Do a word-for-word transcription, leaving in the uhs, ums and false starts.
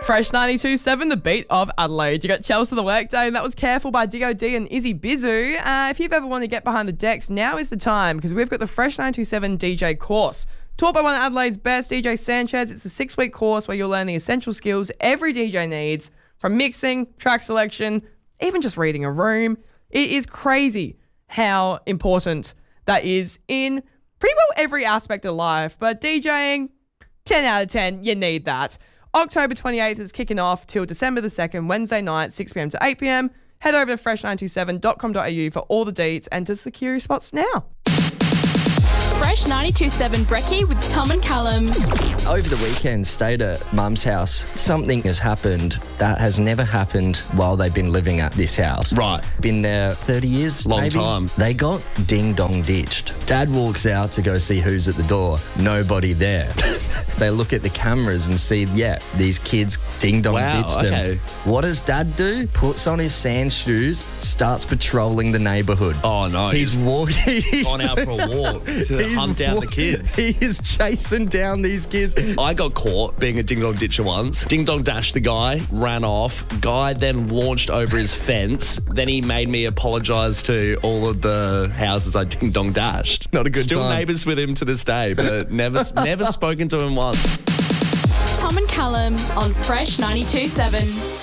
Fresh ninety-two point seven, the beat of Adelaide. You got Chelsea the Workday, and that was Careful by D O D and Izzy Bizu. Uh, if you've ever wanted to get behind the decks, now is the time, because we've got the Fresh ninety-two point seven D J course. Taught by one of Adelaide's best, D J Sanchez. It's a six-week course where you'll learn the essential skills every D J needs, from mixing, track selection, even just reading a room. It is crazy how important that is in pretty well every aspect of life, but DJing, ten out of ten, you need that. October twenty-eighth is kicking off till December the second, Wednesday night, six p.m. to eight p.m. Head over to fresh nine two seven dot com dot a u for all the deets and to secure your spots now. Fresh ninety-two point seven Brekkie with Tom and Callum. Over the weekend, stayed at Mum's house. Something has happened that has never happened while they've been living at this house. Right. Been there thirty years, Long maybe? time. They got ding-dong ditched. Dad walks out to go see who's at the door. Nobody there. They look at the cameras and see, yeah, these kids ding-dong Wow, ditched okay. him. What does Dad do? Puts on his sand shoes, starts patrolling the neighbourhood. Oh, no. He's, He's walking. gone out for a walk to He's hunt down wa- the kids. He is chasing down these kids. I got caught being a ding-dong ditcher once. Ding-dong dashed the guy, ran off. Guy then launched over his fence. Then he made me apologise to all of the houses I ding-dong dashed. Not a good Still time. neighbours with him to this day, but never never spoken to him once. Tom and Callum on Fresh ninety-two point seven.